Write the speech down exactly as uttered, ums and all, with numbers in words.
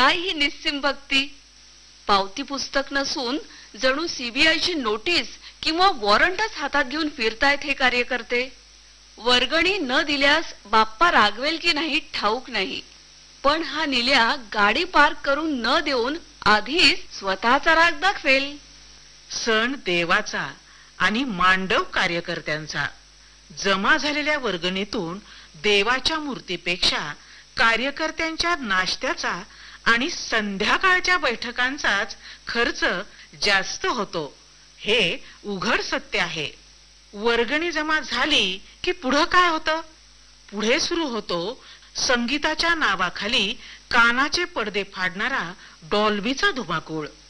काय ही निस्सीम भक्ती? पावती पुस्तक नसून जणू सीबीआयची नोटीस किंवा वॉरंटच हातात घेऊन फिरतायत हे कार्यकर्ते. वर्गणी न दिल्यास बाप्पा रागवेल की नाही ठाऊक नाही, पण हा निल्या गाडी पार्क करून न देऊन आधीच स्वतःचा राग दाखवेल. सण देवाचा आणि मांडव कार्यकर्त्यांचा. जमा झालेल्या वर्गणीतून देवाच्या मूर्तीपेक्षा कार्यकर्त्यांच्या नाश्त्याचा आणि संध्याकाळच्या बैठकांचाच खर्च जास्त होतो, हे उघड सत्य आहे. वर्गणी जमा झाली की पुढे काय होतं? पुढे सुरू होतो संगीताच्या नावाखाली कानाचे पडदे फाडणारा डॉल्बीचा धुमाकूळ.